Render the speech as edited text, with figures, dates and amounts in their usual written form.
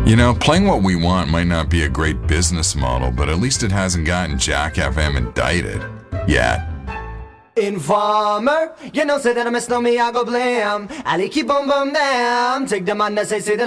You know, playing what we want might not be a great business model, but at least it hasn't gotten Jack FM indicted. Yet. Informer, you know, say that I miss no me, I go blam. Ali keep boom boom damn. Take the man that say that